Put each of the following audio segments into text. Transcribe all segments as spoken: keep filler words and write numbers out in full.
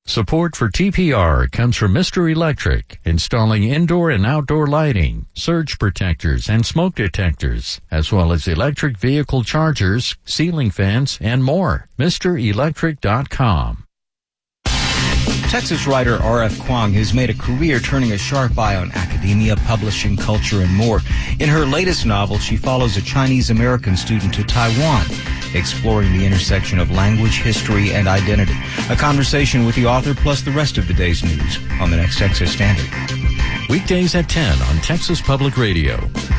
Support for T P R comes from Mister Electric, installing indoor and outdoor lighting, surge protectors, and smoke detectors, as well as electric vehicle chargers, ceiling fans, and more. Mister Electric dot com. Texas writer R F. Kuang has made a career turning a sharp eye on academia, publishing, culture, and more. In her latest novel, she follows a Chinese-American student to Taiwan, exploring the intersection of language, history, and identity. A conversation with the author plus the rest of the day's news on the next Texas Standard. Weekdays at ten on Texas Public Radio.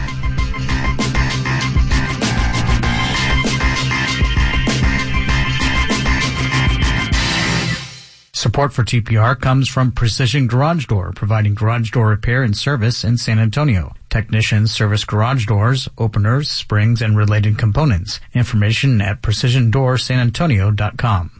Support for T P R comes from Precision Garage Door, providing garage door repair and service in San Antonio. Technicians service garage doors, openers, springs, and related components. Information at precision door san antonio dot com.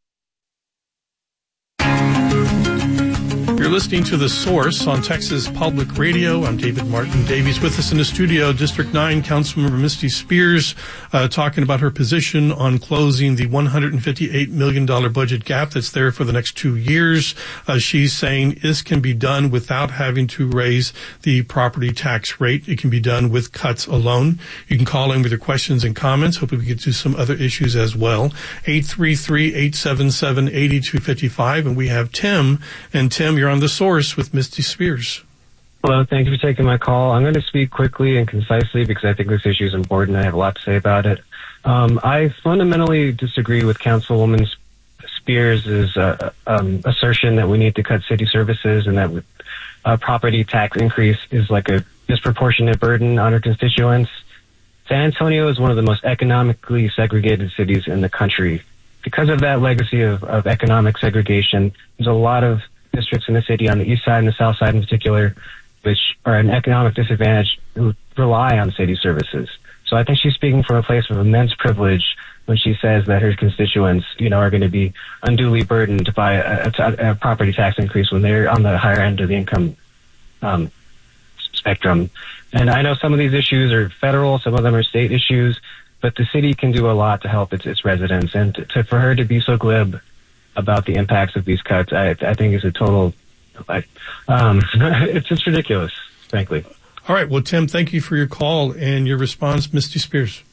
You're listening to The Source on Texas Public Radio. I'm David Martin Davies. With us in the studio, District nine Councilmember Misty Spears, uh, talking about her position on closing the one hundred fifty-eight million dollars budget gap that's there for the next two years. Uh, she's saying this can be done without having to raise the property tax rate. It can be done with cuts alone. You can call in with your questions and comments. Hopefully we get to some other issues as well. eight three three, eight seven seven, eight two five five. And we have Tim. And Tim, you're on The Source with Misty Spears. Hello, thank you for taking my call. I'm going to speak quickly and concisely because I think this issue is important. I have a lot to say about it. Um, I fundamentally disagree with Councilwoman Spears' uh, um, assertion that we need to cut city services and that a property tax increase is like a disproportionate burden on our constituents. San Antonio is one of the most economically segregated cities in the country. Because of that legacy of, of economic segregation, there's a lot of districts in the city on the east side and the south side in particular, which are an economic disadvantage who rely on city services. So I think she's speaking from a place of immense privilege when she says that her constituents, you know, are going to be unduly burdened by a, a, a property tax increase when they're on the higher end of the income um, spectrum. And I know some of these issues are federal, some of them are state issues, but the city can do a lot to help its, its residents. And to, to, for her to be so glib about the impacts of these cuts, I, I think is a total, like, um, it's just ridiculous, frankly. All right. Well, Tim, thank you for your call and your response, Misty Spears.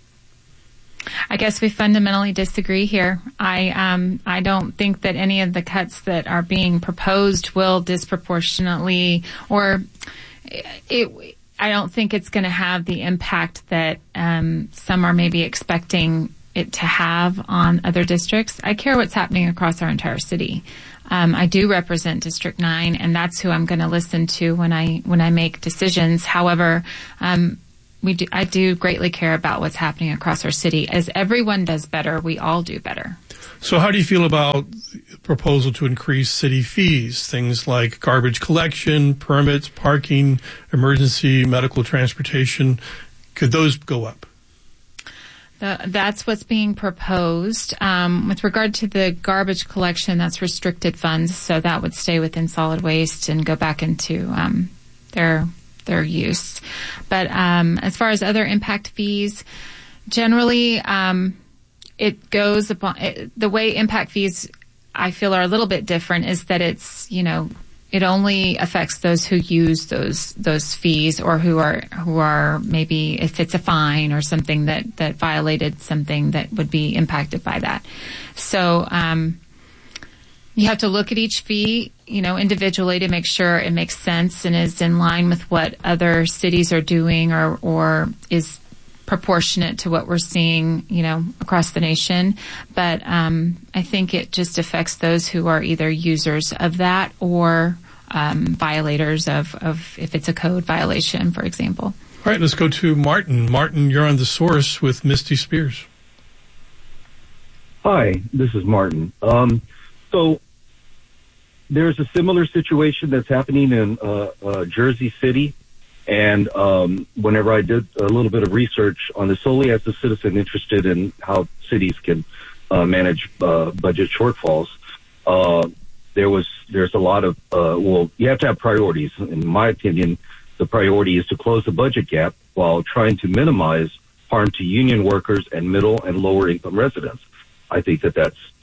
I guess we fundamentally disagree here. I um, I don't think that any of the cuts that are being proposed will disproportionately, or it. I don't think it's going to have the impact that um, some are maybe expecting it to have on other districts. I care what's happening across our entire city. Um, I do represent District nine, and that's who I'm going to listen to when I when I make decisions. However, um, we do, I do greatly care about what's happening across our city. As everyone does better, we all do better. So how do you feel about the proposal to increase city fees, things like garbage collection, permits, parking, emergency medical transportation? Could those go up? The, that's what's being proposed. Um, with regard to the garbage collection, that's restricted funds, so that would stay within solid waste and go back into um, their their use. But um, as far as other impact fees, generally um, it goes upon it, the way impact fees I feel are a little bit different is that it's, you know, it only affects those who use those those fees, or who are who are maybe, if it's a fine or something that, that violated something that would be impacted by that. So um, you have to look at each fee, you know, individually to make sure it makes sense and is in line with what other cities are doing, or or is proportionate to what we're seeing, you know, across the nation. But um, I think it just affects those who are either users of that or um, violators of, of if it's a code violation, for example. All right, let's go to Martin. Martin, you're on The Source with Misty Spears. Hi, this is Martin. Um, so there's a similar situation that's happening in uh, uh, Jersey City. And um, whenever I did a little bit of research on this solely as a citizen interested in how cities can uh, manage uh, budget shortfalls, uh, there was there's a lot of, uh, well, you have to have priorities. In my opinion, the priority is to close the budget gap while trying to minimize harm to union workers and middle and lower income residents. I think that that's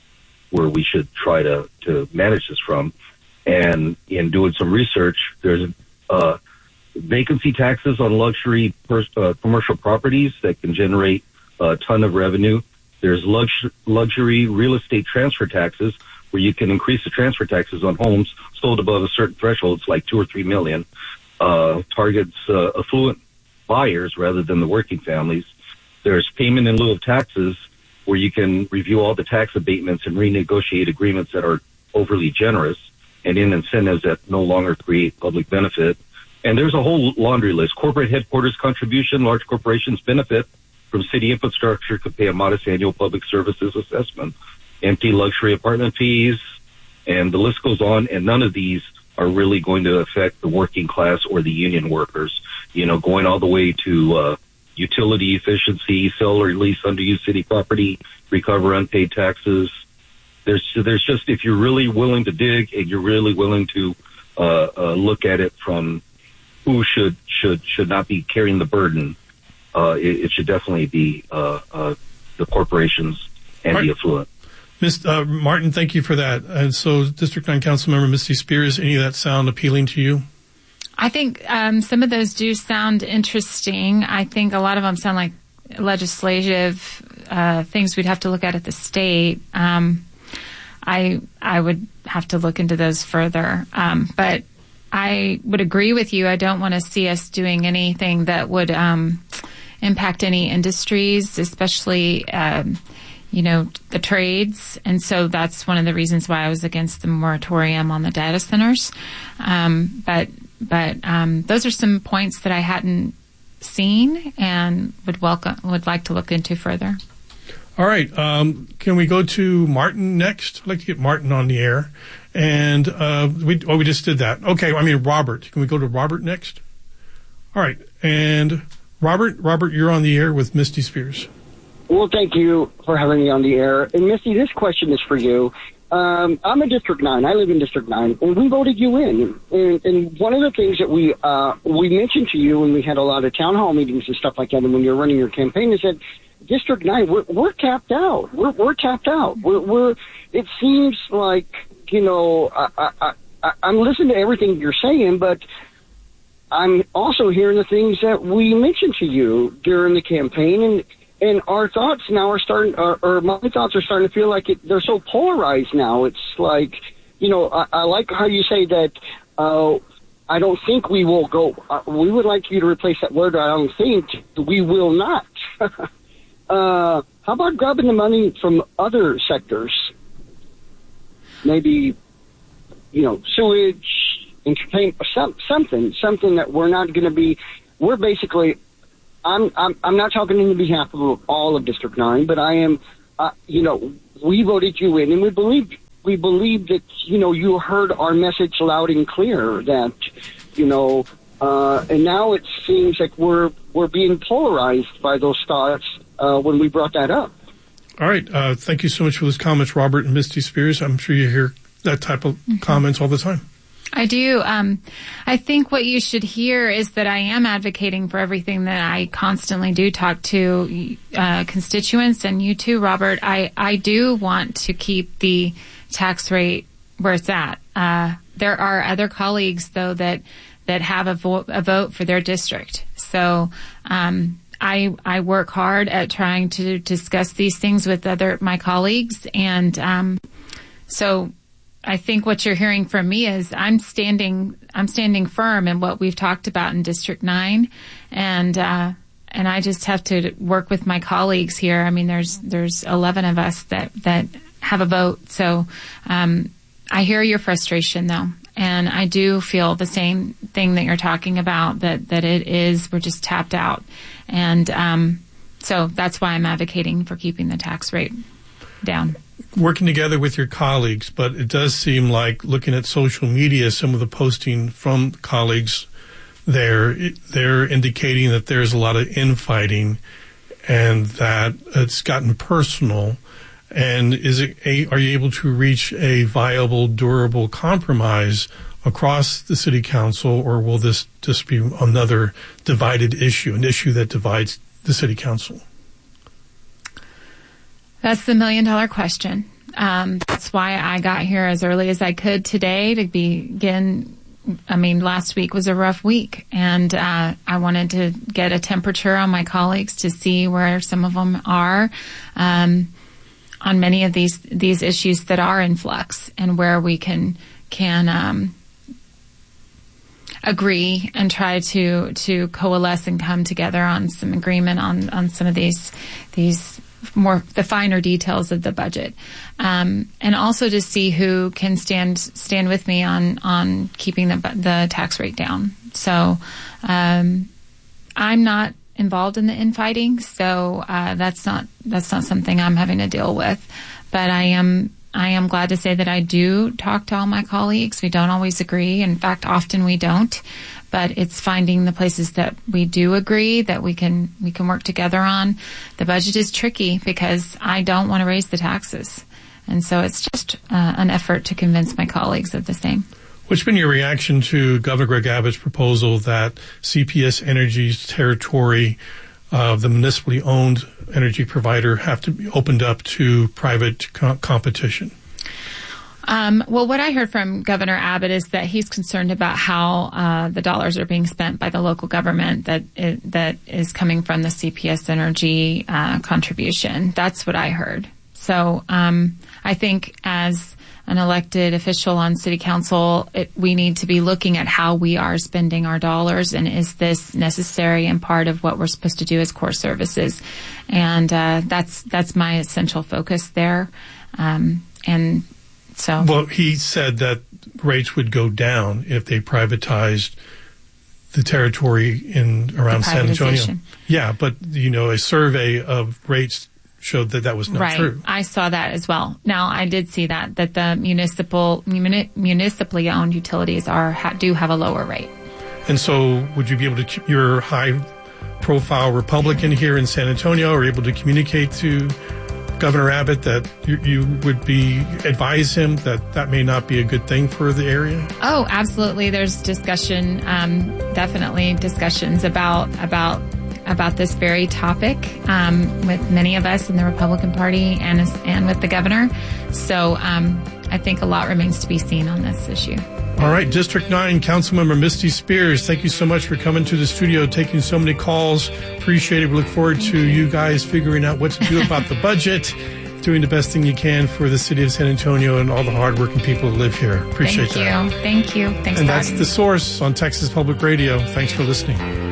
where we should try to, to manage this from. And in doing some research, there's uh, vacancy taxes on luxury pers- uh, commercial properties that can generate a ton of revenue. There's lux- luxury real estate transfer taxes, where you can increase the transfer taxes on homes sold above a certain threshold. It's like two or three million. Uh, targets uh, affluent buyers rather than the working families. There's payment in lieu of taxes, where you can review all the tax abatements and renegotiate agreements that are overly generous and in incentives that no longer create public benefit. And there's a whole laundry list. Corporate headquarters contribution. Large corporations benefit from city infrastructure, could pay a modest annual public services assessment. Empty luxury apartment fees, and the list goes on, and none of these are really going to affect the working class or the union workers. You know, going all the way to uh, utility efficiency, sell or lease underused city property, recover unpaid taxes. There's there's just, if you're really willing to dig and you're really willing to uh, uh, look at it from who should should should not be carrying the burden, uh, it, it should definitely be uh, uh, the corporations and the affluent. Miz Uh, Martin, thank you for that. And so, District nine Councilmember Misty Spears, any of that sound appealing to you? I think um, some of those do sound interesting. I think a lot of them sound like legislative uh, things we'd have to look at at the state. Um, I I would have to look into those further. Um, but I would agree with you. I don't want to see us doing anything that would um, impact any industries, especially um, you know, the trades. And so that's one of the reasons why I was against the moratorium on the data centers. Um, but but um, those are some points that I hadn't seen and would welcome would like to look into further. All right. Um, can we go to Martin next? I'd like to get Martin on the air. And uh, we oh, we just did that. Okay. I mean, Robert. Can we go to Robert next? All right. And Robert, Robert, you're on the air with Misty Spears. Well, thank you for having me on the air. And, Misty, this question is for you. Um, I'm in District nine. I live in District nine, and we voted you in. And, and one of the things that we uh, we mentioned to you when we had a lot of town hall meetings and stuff like that, and when you're running your campaign, is that District nine, we're, we're tapped out. We're, we're tapped out. We're, we're. It seems like, you know, I, I, I, I'm listening to everything you're saying, but I'm also hearing the things that we mentioned to you during the campaign, and And our thoughts now are starting, or, or my thoughts are starting to feel like it, they're so polarized now. It's like, you know, I, I like how you say that. Uh, I don't think we will go. Uh, we would like you to replace that word. I don't think we will not. uh, how about grabbing the money from other sectors? Maybe, you know, sewage, entertainment, some, something, something that we're not going to be. We're basically. I'm, I'm, I'm not talking on behalf of all of District nine, but I am, uh, you know, we voted you in, and we believe, we believe that, you know, you heard our message loud and clear that, you know, uh, and now it seems like we're, we're being polarized by those thoughts, uh, when we brought that up. All right. Uh, thank you so much for those comments, Robert and Misty Spears. I'm sure you hear that type of mm-hmm. comments all the time. I do. Um, I think what you should hear is that I am advocating for everything that I constantly do talk to uh, constituents, and you too, Robert. I, I do want to keep the tax rate where it's at. Uh, there are other colleagues, though, that that have a, vo- a vote for their district. So um, I I work hard at trying to discuss these things with other my colleagues, and um, so. I think what you're hearing from me is I'm standing, I'm standing firm in what we've talked about in District nine, and uh, and I just have to work with my colleagues here. I mean, there's there's eleven of us that that have a vote, so um, I hear your frustration though, and I do feel the same thing that you're talking about. That that it is we're just tapped out, and um, so that's why I'm advocating for keeping the tax rate down. Working together with your colleagues, but it does seem like looking at social media, some of the posting from colleagues there, they're indicating that there's a lot of infighting and that it's gotten personal. And is it a, are you able to reach a viable, durable compromise across the city council, or will this just be another divided issue, an issue that divides the city council? That's the million dollar question. um, that's why I got here as early as I could today to begin. I mean, last week was a rough week, and uh, I wanted to get a temperature on my colleagues to see where some of them are um, on many of these these issues that are in flux, and where we can can um, agree and try to to coalesce and come together on some agreement on on some of these these. more the finer details of the budget, um, and also to see who can stand stand with me on on keeping the the tax rate down. So um, I'm not involved in the infighting, so uh, that's not that's not something I'm having to deal with. But I am I am glad to say that I do talk to all my colleagues. We don't always agree. In fact, often we don't. But it's finding the places that we do agree that we can we can work together on. The budget is tricky because I don't want to raise the taxes, and so it's just uh, an effort to convince my colleagues of the same. What's been your reaction to Governor Greg Abbott's proposal that C P S Energy's territory of the municipally owned energy provider have to be opened up to private co- competition? Um, well, what I heard from Governor Abbott is that he's concerned about how uh, the dollars are being spent by the local government that it, that is coming from the C P S Energy uh, contribution. That's what I heard. So um, I think as an elected official on city council, it, we need to be looking at how we are spending our dollars, and is this necessary and part of what we're supposed to do as core services? And uh, that's that's my essential focus there. Um, and So. Well, he said that rates would go down if they privatized the territory in around San Antonio. Yeah, but you know, a survey of rates showed that that was not right. true. I saw that as well. Now, I did see that that the municipal muni- municipally owned utilities are ha- do have a lower rate. And so, would you be able to? You're a high-profile Republican here in San Antonio, are able to communicate to Governor Abbott that you, you would be advise him that that may not be a good thing for the area? Oh, absolutely. There's discussion, um, definitely discussions about about about this very topic um, with many of us in the Republican Party and and with the governor. So um, I think a lot remains to be seen on this issue. All right, District nine, Councilmember Misty Spears, thank you so much for coming to the studio, taking so many calls. Appreciate it. We look forward to you guys figuring out what to do about the budget, doing the best thing you can for the city of San Antonio and all the hardworking people who live here. Appreciate Thank that. you. Thank you. Thanks and for that's having The me. Source on Texas Public Radio. Thanks for listening.